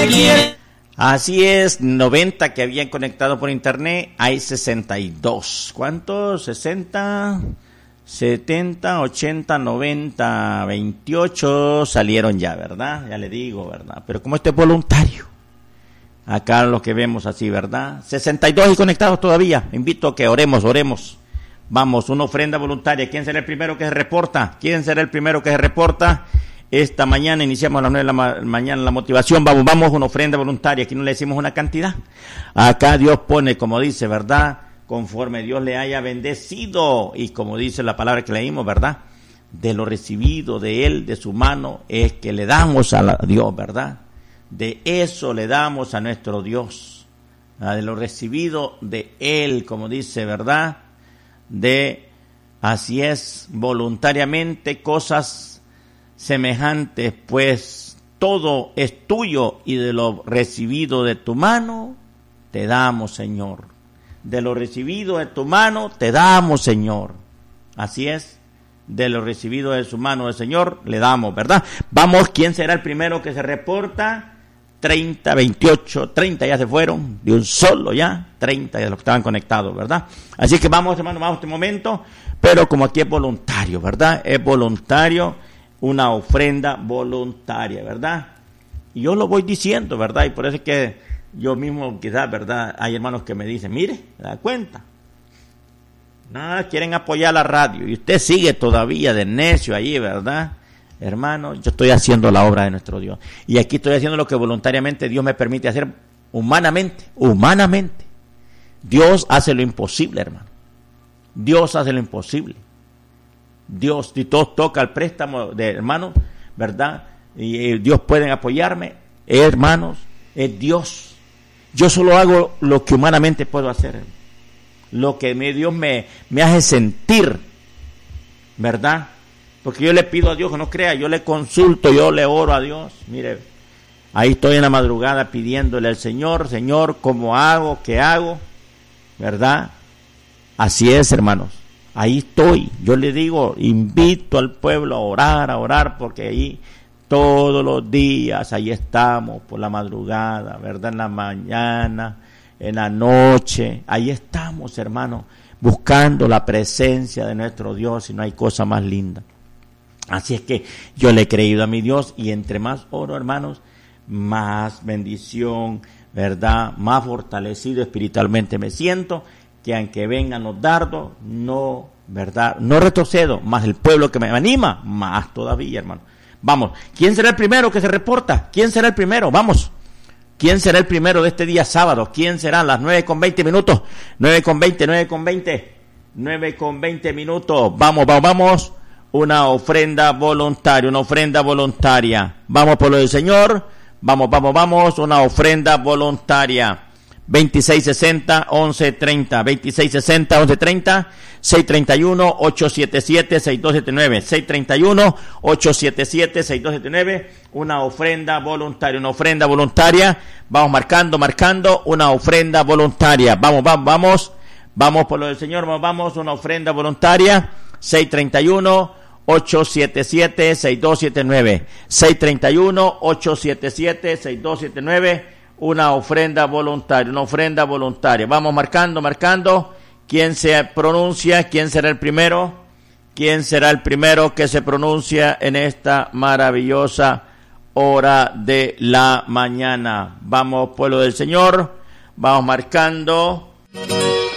Así es, 90 que habían conectado por internet, hay 62. ¿Cuántos? 60, 70, 80, 90, 28 salieron ya, ¿verdad? Ya le digo, ¿verdad? Pero como esto es voluntario, acá lo que vemos así, ¿verdad? 62 y conectados todavía. Invito a que oremos. Vamos, una ofrenda voluntaria. ¿Quién será el primero que se reporta? Esta mañana iniciamos a las 9 de la mañana la motivación. Vamos, una ofrenda voluntaria. Aquí no le decimos una cantidad. Acá Dios pone, como dice, ¿verdad? Conforme Dios le haya bendecido. Y como dice la palabra que leímos, ¿verdad? De lo recibido de Él, de su mano, es que le damos a Dios, ¿verdad? De eso le damos a nuestro Dios. De lo recibido de Él, como dice, ¿verdad? Así es, voluntariamente, cosas semejantes, pues todo es tuyo y de lo recibido de tu mano te damos, Señor. De lo recibido de tu mano te damos, Señor. Así es, de lo recibido de su mano del Señor le damos, ¿verdad? Vamos, ¿quién será el primero que se reporta? 30, 28, 30 ya se fueron, de un solo ya, 30 de los que estaban conectados, ¿verdad? Así que vamos, hermano, vamos a este momento, pero como aquí es voluntario, ¿verdad? Es voluntario, una ofrenda voluntaria, ¿verdad? Y yo lo voy diciendo, ¿verdad? Y por eso es que yo mismo, quizás, ¿verdad? Hay hermanos que me dicen, mire, ¿se da cuenta? No, quieren apoyar la radio, y usted sigue todavía de necio ahí, ¿verdad? Hermano, yo estoy haciendo la obra de nuestro Dios. Y aquí estoy haciendo lo que voluntariamente Dios me permite hacer humanamente. Dios hace lo imposible, hermano. Dios hace lo imposible. Dios, si todos toca el préstamo de hermanos, ¿verdad? Y Dios pueden apoyarme, hermanos, es Dios. Yo solo hago lo que humanamente puedo hacer. Lo que Dios me hace sentir, ¿verdad? Porque yo le pido a Dios que no crea, yo le consulto, yo le oro a Dios. Mire, ahí estoy en la madrugada pidiéndole al Señor, ¿cómo hago? ¿Qué hago? ¿Verdad? Así es, hermanos. Ahí estoy. Yo le digo, invito al pueblo a orar, porque ahí todos los días, ahí estamos por la madrugada, ¿verdad? En la mañana, en la noche, ahí estamos, hermanos, buscando la presencia de nuestro Dios, y no hay cosa más linda. Así es que yo le he creído a mi Dios, y entre más oro, hermanos, más bendición, ¿verdad? Más fortalecido espiritualmente me siento, que aunque vengan los dardos, no, ¿verdad? No retrocedo, más el pueblo que me anima, más todavía, hermano. Vamos, ¿quién será el primero que se reporta? ¿Quién será el primero? Vamos. ¿Quién será el primero de este día sábado? ¿Quién será? Las 9:20 minutos. 9:20 minutos. Vamos. Una ofrenda voluntaria. Vamos por lo del Señor. Vamos. Una ofrenda voluntaria. 2660-1130. 2660-1130. 631-877-6279. 631-877-6279. Una ofrenda voluntaria. Vamos marcando. Una ofrenda voluntaria. Vamos por lo del Señor. Vamos. Una ofrenda voluntaria. 631-877-6279. 631-877-6279. Una ofrenda voluntaria. Vamos marcando. ¿Quién se pronuncia? ¿Quién será el primero? ¿Quién será el primero que se pronuncia en esta maravillosa hora de la mañana? Vamos, pueblo del Señor. Vamos marcando.